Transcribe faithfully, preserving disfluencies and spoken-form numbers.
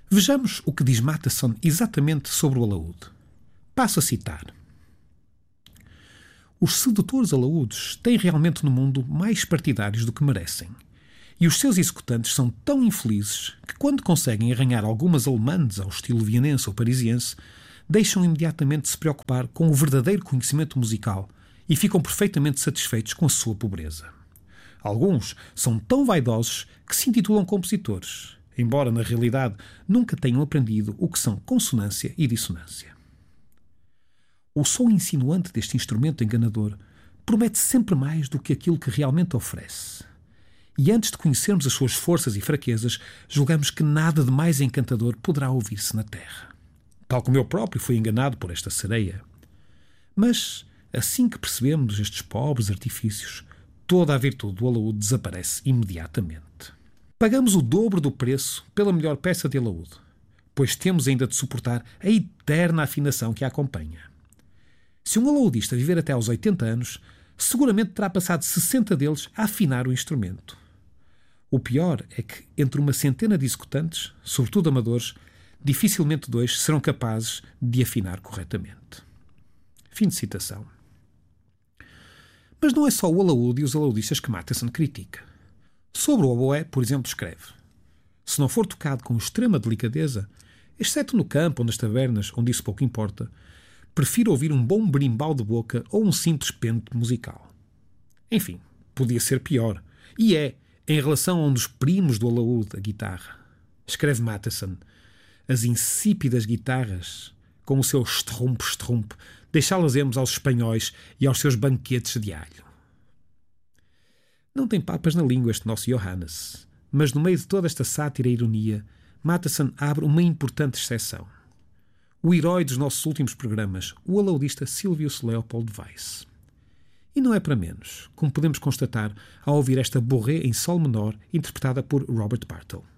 Vejamos o que diz Mattheson exatamente sobre o alaúde. Passo a citar. Os sedutores alaúdes têm realmente no mundo mais partidários do que merecem. E os seus executantes são tão infelizes que, quando conseguem arranhar algumas alemãs ao estilo vienense ou parisiense, deixam imediatamente de se preocupar com o verdadeiro conhecimento musical e ficam perfeitamente satisfeitos com a sua pobreza. Alguns são tão vaidosos que se intitulam compositores, embora na realidade nunca tenham aprendido o que são consonância e dissonância. O som insinuante deste instrumento enganador promete sempre mais do que aquilo que realmente oferece. E antes de conhecermos as suas forças e fraquezas, julgamos que nada de mais encantador poderá ouvir-se na terra. Tal como eu próprio fui enganado por esta sereia. Mas, assim que percebemos estes pobres artifícios, toda a virtude do alaúde desaparece imediatamente. Pagamos o dobro do preço pela melhor peça de alaúde, pois temos ainda de suportar a eterna afinação que a acompanha. Se um alaudista viver até aos oitenta anos, seguramente terá passado sessenta deles a afinar o instrumento. O pior é que, entre uma centena de executantes, sobretudo amadores, dificilmente dois serão capazes de afinar corretamente. Fim de citação. Mas não é só o alaúde e os alaudistas que Mattheson critica. Sobre o oboé, por exemplo, escreve: se não for tocado com extrema delicadeza, exceto no campo ou nas tavernas, onde isso pouco importa, prefiro ouvir um bom berimbau de boca ou um simples pente musical. Enfim, podia ser pior. E é, em relação a um dos primos do alaúde, a guitarra. Escreve Mattheson: as insípidas guitarras, com o seu estrumpe-estrumpe, deixá-las-emos aos espanhóis e aos seus banquetes de alho. Não tem papas na língua este nosso Johannes, mas no meio de toda esta sátira e ironia, Mattheson abre uma importante exceção. O herói dos nossos últimos programas, o alaudista Sylvius Leopold Weiss. E não é para menos, como podemos constatar ao ouvir esta Bourrée em sol menor, interpretada por Robert Bartel.